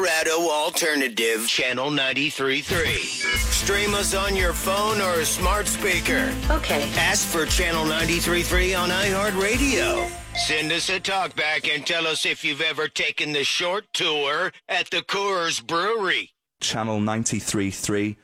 Colorado Alternative, Channel 93.3. Stream us on your phone or smart speaker. Okay. Ask for Channel 93.3 on iHeartRadio. Send us a talkback and tell us if you've ever taken the short tour at the Coors Brewery. Channel 93.3